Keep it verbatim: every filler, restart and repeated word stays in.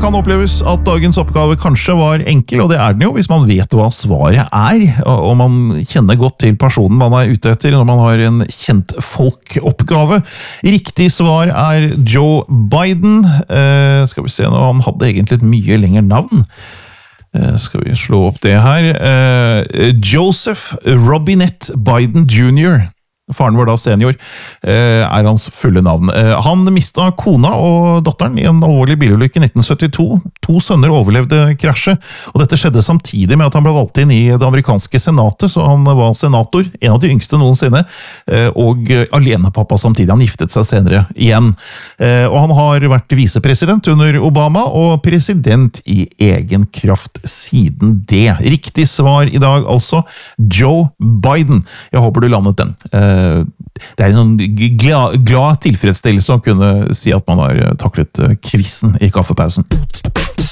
kan oppleves at dagens oppgave kanskje var enkel, og det er den jo hvis man vet hva svaret er, og man kjenner godt til personen man er ute etter når man har en kjent folk-oppgave. Riktig svar er Joe Biden. Eh, skal vi se nå, han hadde egentlig et mye lengre navn. Eh, skal vi slå opp det her. Eh, Joseph Robinette Biden junior Faren var da senior, er hans fulle navn. Han mistet kona og datteren i en alvorlig bilulykke i nitten syttito. To sønner overlevde krasjet, og dette skjedde samtidig med at han ble valgt inn i det amerikanske senatet, så han var senator, en av de yngste noensinne, og alenepappa samtidig. Han giftet seg senere igjen. Og han har vært visepresident under Obama, og president i egen kraft siden det. Riktig svar i dag altså, Joe Biden. Jeg håper du landet den. Det er en glad, glad tilfredsstillelse å kunne si at man har taklet quizen i kaffepausen.